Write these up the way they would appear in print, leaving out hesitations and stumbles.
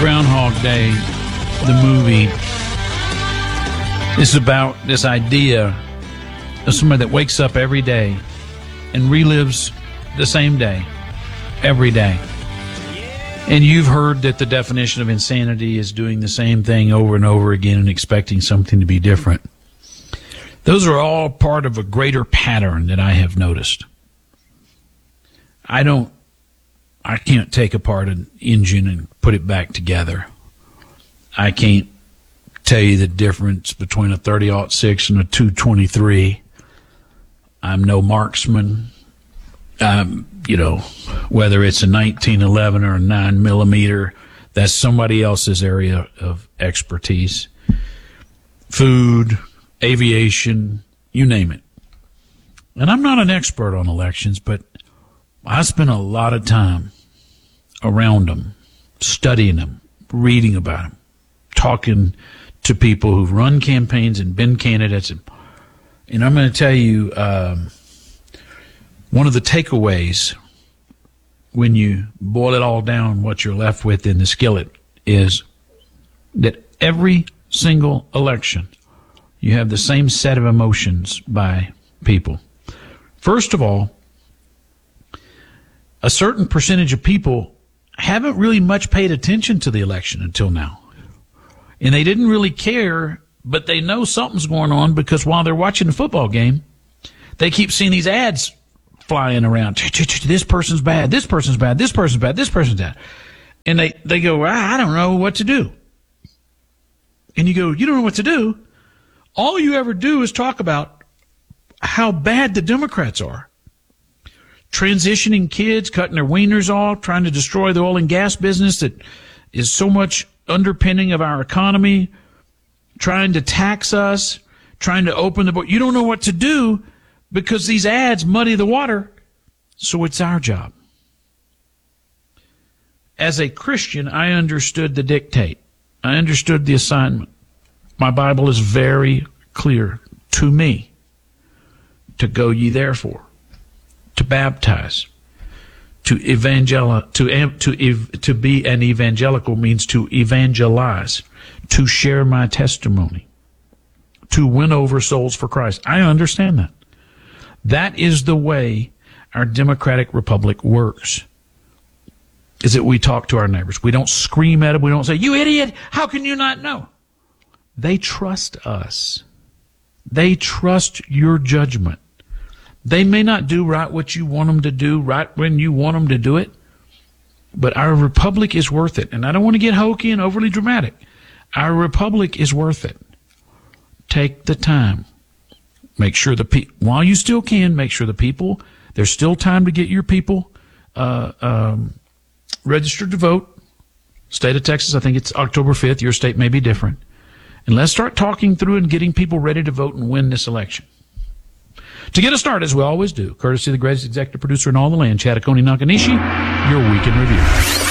Groundhog Day, the movie, is about this idea of somebody that wakes up every day and relives the same day every day. And you've heard that the definition of insanity is doing the same thing over and over again and expecting something to be different. Those are all part of a greater pattern that I have noticed. I can't take apart an engine and put it back together. I can't tell you the difference between a 30-06 and a 223. I'm no marksman. Whether it's a 1911 or a 9mm, that's somebody else's area of expertise. Food, aviation, you name it. And I'm not an expert on elections, but I spend a lot of time around them, studying them, reading about them, talking to people who've run campaigns and been candidates. And I'm going to tell you, one of the takeaways when you boil it all down, what you're left with in the skillet is that every single election, you have the same set of emotions by people. First of all, a certain percentage of people haven't really much paid attention to the election until now. And they didn't really care, but they know something's going on because while they're watching the football game, they keep seeing these ads flying around. This person's bad, this person's bad, this person's bad, this person's bad. And they go, well, I don't know what to do. And you go, you don't know what to do? All you ever do is talk about how bad the Democrats are. Transitioning kids, cutting their wieners off, trying to destroy the oil and gas business that is so much underpinning of our economy, trying to tax us, trying to open the book. You don't know what to do because these ads muddy the water, so it's our job. As a Christian, I understood the dictate. I understood the assignment. My Bible is very clear to me to go ye therefore, to baptize, to be an evangelical means to evangelize, to share my testimony, to win over souls for Christ. I understand that. That is the way our democratic republic works, is that we talk to our neighbors. We don't scream at them. We don't say, you idiot, how can you not know? They trust us. They trust your judgment. They may not do right what you want them to do right when you want them to do it, but our republic is worth it. And I don't want to get hokey and overly dramatic. Our republic is worth it. Take the time. Make sure while you still can, make sure the people, there's still time to get your people registered to vote. State of Texas, I think it's October 5th. Your state may be different. And let's start talking through and getting people ready to vote and win this election. To get us started, as we always do, courtesy of the greatest executive producer in all the land, Chattaconi Nakanishi, your Week in Review.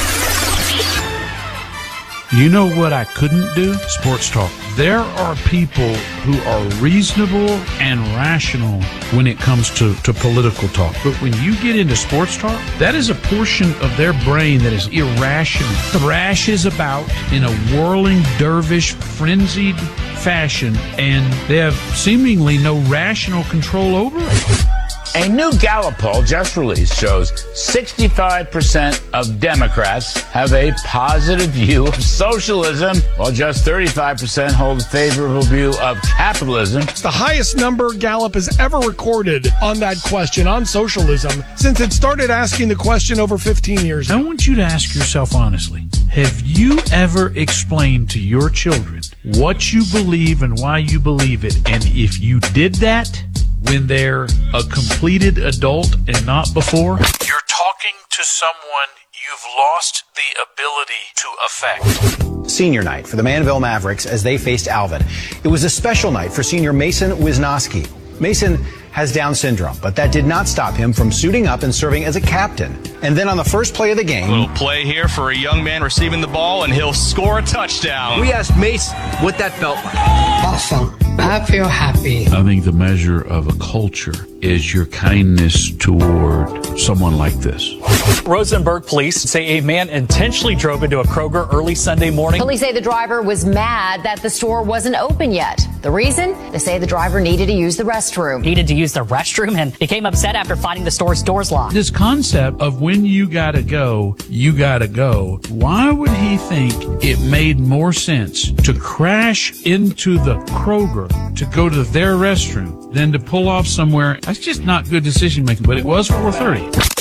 You know what I couldn't do? Sports talk. There are people who are reasonable and rational when it comes to political talk. But when you get into sports talk, that is a portion of their brain that is irrational. Thrashes about in a whirling, dervish, frenzied fashion, and they have seemingly no rational control over it. A new Gallup poll just released shows 65% of Democrats have a positive view of socialism, while just 35% hold a favorable view of capitalism. It's the highest number Gallup has ever recorded on that question, on socialism, since it started asking the question over 15 years ago. I want you to ask yourself honestly, have you ever explained to your children what you believe and why you believe it? And if you did that when they're a completed adult and not before, you're talking to someone you've lost the ability to affect. Senior night for the Manville Mavericks as they faced Alvin. It was a special night for senior Mason Wisnowski. Mason has Down syndrome, but that did not stop him from suiting up and serving as a captain. And then on the first play of the game, a little play here for a young man receiving the ball, and he'll score a touchdown. We asked Mace what that felt like. Awesome. I feel happy. I think the measure of a culture is your kindness toward someone like this. Rosenberg police say a man intentionally drove into a Kroger early Sunday morning. Police say the driver was mad that the store wasn't open yet. The reason? They say the driver needed to use the restroom. Needed to use the restroom and became upset after finding the store's doors locked. This concept of when you gotta go, you gotta go. Why would he think it made more sense to crash into the Kroger to go to their restroom than to pull off somewhere? That's just not good decision making, but it was 4:30.